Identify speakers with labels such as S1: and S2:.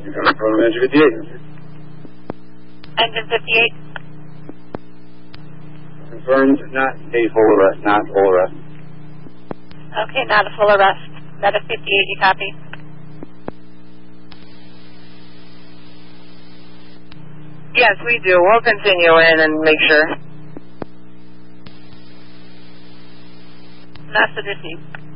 S1: Confirmed engine 58.
S2: Engine 58.
S1: Confirmed not a full arrest, not full arrest.
S2: Okay, not a full arrest. Meta 58, you copy?
S3: Yes, we do. We'll continue in and make sure.
S2: Message received.